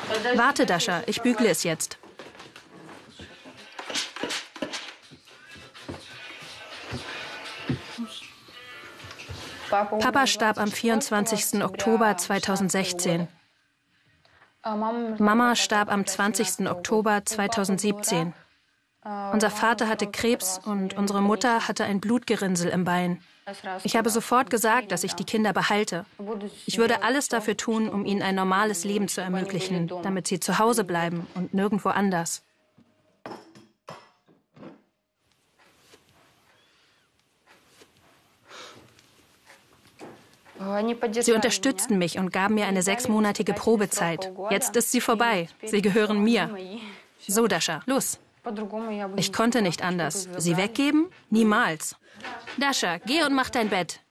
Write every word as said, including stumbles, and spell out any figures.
Warte, Dascha, ich bügle es jetzt. Papa starb am vierundzwanzigsten Oktober zweitausendsechzehn. Mama starb am zwanzigsten Oktober zweitausendsiebzehn. Unser Vater hatte Krebs und unsere Mutter hatte ein Blutgerinnsel im Bein. Ich habe sofort gesagt, dass ich die Kinder behalte. Ich würde alles dafür tun, um ihnen ein normales Leben zu ermöglichen, damit sie zu Hause bleiben und nirgendwo anders. Sie unterstützten mich und gaben mir eine sechsmonatige Probezeit. Jetzt ist sie vorbei. Sie gehören mir. So, Dascha, los. Ich konnte nicht anders. Sie weggeben? Niemals. Dascha, geh und mach dein Bett.